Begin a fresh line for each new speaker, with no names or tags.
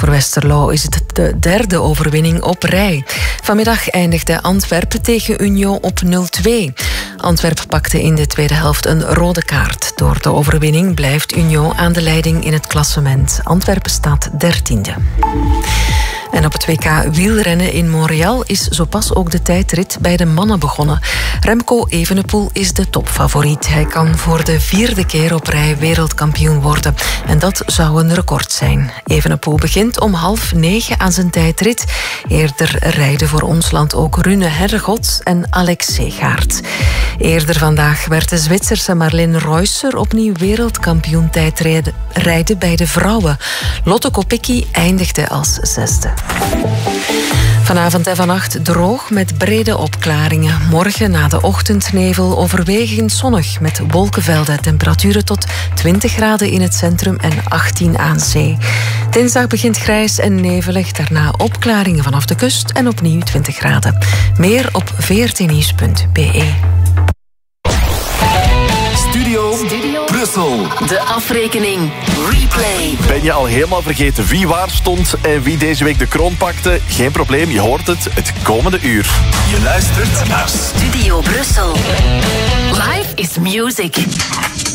Voor Westerlo is het de derde overwinning op rij. Vanmiddag eindigde Antwerpen tegen Union op 0-2. Antwerpen pakte in de tweede helft een rode kaart. Door de overwinning blijft Union aan de leiding in het klassement. Antwerpen staat 13e. En op het WK wielrennen in Montreal is zo pas ook de tijdrit bij de mannen begonnen. Remco Evenepoel is de topfavoriet. Hij kan voor de 4e keer op rij wereldkampioen worden. En dat zou een record zijn. Evenepoel begint om 8:30 aan zijn tijdrit. Eerder rijden voor ons land ook Rune Herregot en Alex Segaert. Eerder vandaag werd de Zwitserse Marlene Reusser opnieuw wereldkampioen tijdrijden bij de vrouwen. Lotte Kopecky eindigde als 6e. Vanavond en vannacht droog met brede opklaringen. Morgen na de ochtendnevel overwegend zonnig met wolkenvelden. Temperaturen tot 20 graden in het centrum en 18 aan zee. Dinsdag begint grijs en nevelig. Daarna opklaringen vanaf de kust en opnieuw 20 graden. Meer op vrtnieuws.be.
Studio Brussel.
De afrekening. Replay.
Ben je al helemaal vergeten wie waar stond en wie deze week de kroon pakte? Geen probleem, je hoort het komende uur.
Je luistert naar
Studio Brussel. Life is music.